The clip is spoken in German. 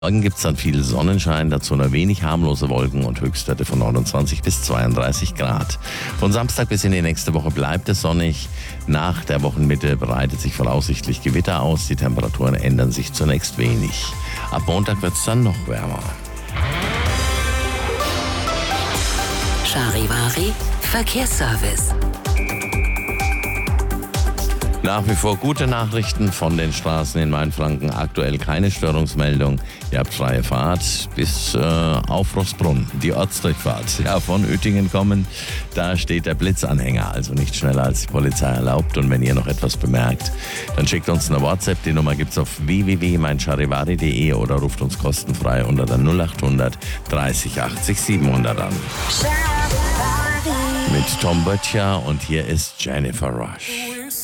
Morgen gibt es dann viel Sonnenschein, dazu nur wenig harmlose Wolken und Höchstwerte von 29 bis 32 Grad. Von Samstag bis in die nächste Woche bleibt es sonnig. Nach der Wochenmitte breitet sich voraussichtlich Gewitter aus. Die Temperaturen ändern sich zunächst wenig. Ab Montag wird es dann noch wärmer. Charivari Verkehrsservice. Nach wie vor gute Nachrichten von den Straßen in Mainfranken. Aktuell keine Störungsmeldung. Ihr habt freie Fahrt bis auf Rossbrunn. Die Ortsdurchfahrt. Ja, von Uettingen kommen, da steht der Blitzanhänger. Also nicht schneller als die Polizei erlaubt. Und wenn ihr noch etwas bemerkt, dann schickt uns eine WhatsApp. Die Nummer gibt's auf www.meincharivari.de oder ruft uns kostenfrei unter der 0800 30 80 700 an. Mit Tom Böttcher und hier ist Jennifer Rush.